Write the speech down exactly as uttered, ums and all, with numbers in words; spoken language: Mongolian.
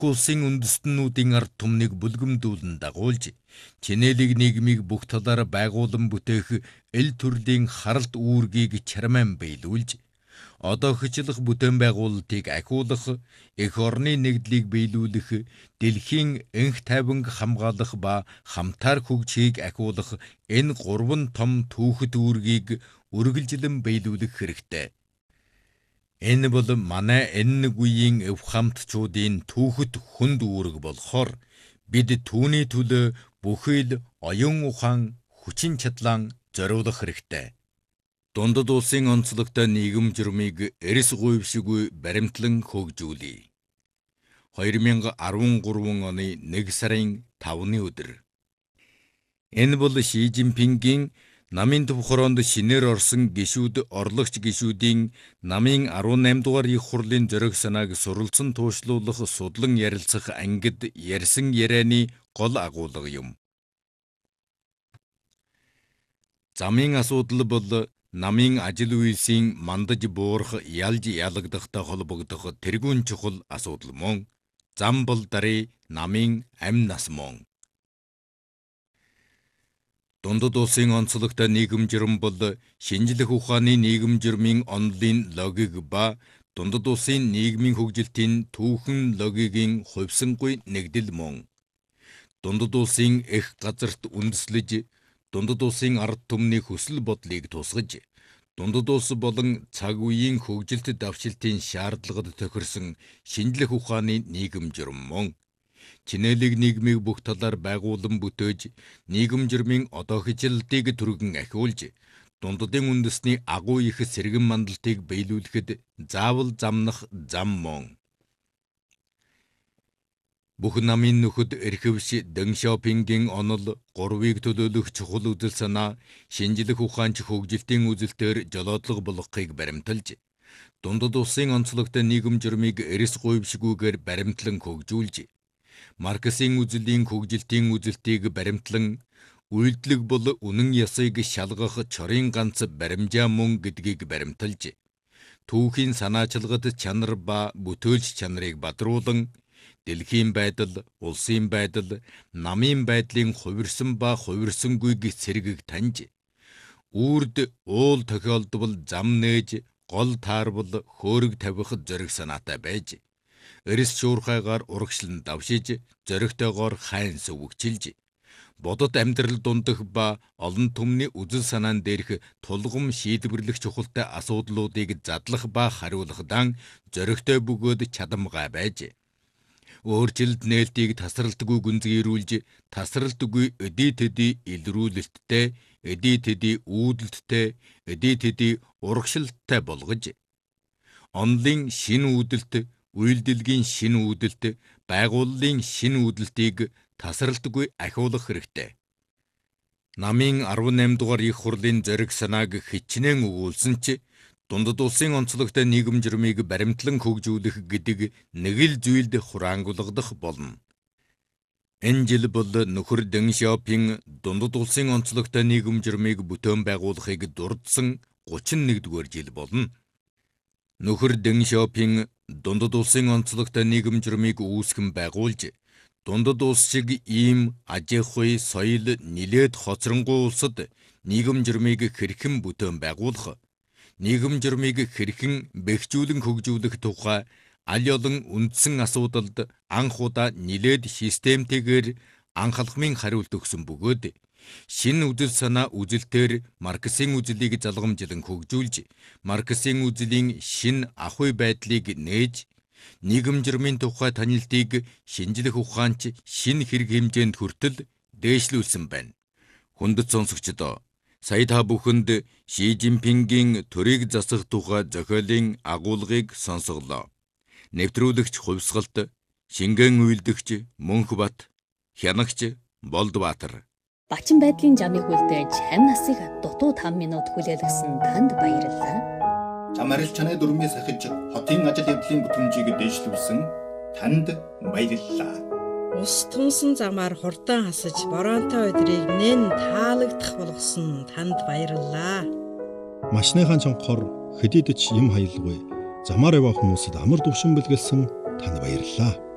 улсын үндэстнүүдийн ард түмнийг бүлгэмдүүлэн дагуулж, чинэлэг нийгмийг бүх талаараа байгуулан бүтээх эл төрлийн харалт үүргийг чармаан биелүүлж, одоохичлох бүтээн байгуулалтыг ахиулах, эх орны нэгдлийг биелүүлэх, дэлхийн энх тайванг хамгаалах ба хамтаар хөгжихийг ахиулах энэ гурван том түүхэд үүргийг үргэлжлэн биелүүлэх хэрэгтэй. Энэ бол манай энэ нэг үеийн эвхамтчуудын түүхэд хүнд үүрэг болохоор бид түүний төлөө бүхий л оюун ухаан, хүчин чадлаа зориулах хэрэгтэй. Дундад улсын онцлогтой нийгэм журмыг эрс гуйвшгүй баримтлан хөгжүүлье. хоёр мянга арван гурван оны нэг сарын тавны өдөр. Энэ бол Ши Жинпингийн намын төв хороонд шинээр орсон гишүүд орлогч гишүүдийн намын арван наймд дугаар их хурлын зориг санааг суралцсан туушлуулах судлан ярилцах ангид ярьсан ярианы гол агуулга юм. Замын асуудал бол намын ажил үйлсийн мандаж буурах, ялж ялагдахтай холбогдох тэргүүн чухал асуудал мөн. Зам бол дарыг намын амь нас мөн. Дундад улсын онцлогтой нийгэм журам бол шинжлэх ухааны нийгэм журмын онолын логик ба дундад улсын нийгмийн хөгжилтийн түүхэн логигийн хувьсангүй нэгдэл мөн. Дундад улсын эх газарт үндэслэж, дундад улсын ард түмний хүсэл бодлыг тусгаж, дундад улс болон цаг үеийн хөгжилт давшилтын шаардлагад тохирсон шинжлэх ухааны нийгэм журам мөн. Чинэлэг нийгмийг бүх талаар байгуулан бүтээж, нийгэм журмын одоохичлалтыг түргэн ахиулж, дундадын үндэсний агуу их сэргэн мандалтыг биелүүлэхэд заавал замнах зам мөн. Бүх намын нөхөд эрхэвш Дэн Шяопингийн онол гурвыг төлөөлөх чухал үзэл санаа, шинжлэх ухаанч хөгжилтийн үзэлтээр жолоодлого болгохыг баримталж, дундад улсын онцлогтой нийгэм журмыг эрс гуйвшгүйгээр баримтлан хөгжүүлж, Марксийн үзлийн хөгжилтийн үзэлтийг баримтлан, үйлдэлэг бол үнэн ясыг шалгах чорын ганц баримжаа мөн гэдгийг баримталж, түүхийн санаачилгад чанар ба бүтээлч чанарыг бадруулан, дэлхийн байдал, улсын байдал, намын байдлын хувирсан ба хувирсангүйг сэргийг таньж, үрд уул тохиолдвол зам нээж, гол таарвал хөөрөг тавих зориг санаатай байж, эрс шуурхайгаар урагшлан давшиж, зоригтойгоор хайн сүвгчилж, бодод амьдрал дундах ба олон түмний үзэл санаан дээрх тулгам шийдвэрлэх чухалтай асуудлуудыг задлах ба хариулах дан зоригтой бөгөөд чадамгай байж, өөрчлөлт нээлтийг тасралтгүй гүнзгийрүүлж, тасралтгүй эдий тэдий илрүүлэлттэй, эдий тэдий үүдэлттэй, эдий тэдий урагшилттай болгож, онлын шин үүдэлт, үйлдэлгийн шин үүдэлт, байгууллын шин үүдэлтийг тасралтгүй ахиулах хэрэгтэй. Намын арван наймд дугаар их хурлын зориг санааг хичнээн өгүүлсэн ч, дундад улсын онцлогтой нийгэм журмыг баримтлан хөгжүүлэх гэдэг нэг л зүйлд хураангуулгадах болно. Энэ жил бол нөхөр Дэн Шяопин дундад улсын онцлогтой нийгэм журмыг бүтээн байгуулахыг дурдсан гучин нэгдүгээр жил болно. Нөхөр Дэн Шяопин дундад улсын онцлогтой нийгэм журмыг үүсгэн байгуулж, дундад улс шиг ийм ажихуй соёл нилээд хоцронгуй улсад нийгэм журмыг хэрхэн бүтээн байгуулах, нийгэм журмыг хэрхэн бэхжүүлэн хөгжүүлэх тухай аль олон үндсэн асуудалд анх удаа нилээд системтэйгээр анхалахмын хариулт өгсөн бөгөөд, шинэ үзэл санаа үзэлтээр Марксийн үзлийг залгамжлан хөгжүүлж, Марксийн үзлийн шинэ ахуй байдлыг нээж, нийгэм журмын тухай танилтыг шинжлэх ухаанч шинэ хэрэг хэмжээнд хүртэл дээшлүүлсэн байна. Хүндэт сонсогчдоо, сая та бүхэнд Ши Жинпингийн төрийг засах тухай зохиолын агуулгыг сонсголоо. Нэвтрүүлэгч хувьсгалт, шингэн үйлдэгч Мөнхбат, хянагч Болдбаатар. Бачин байдлын жамыг үлдээж хамь насыг дутуу таван минут хүлээлгэсэн танд баярлалаа. Чам арил чанай дүрмээс ахиж хотын ажил явдлын бүтэмжийг дэвшлүүлсэн танд баярлалаа. Ус тунсан замаар хурдан хасаж бороонтой өдрийг нэн таалагдах болгосон танд баярлалаа. Машныхаа чонхоор хэдийд ч юм хаялгүй замаар яваа хүмүүсэд амар дөвшин бэлгэлсэн танд баярлалаа.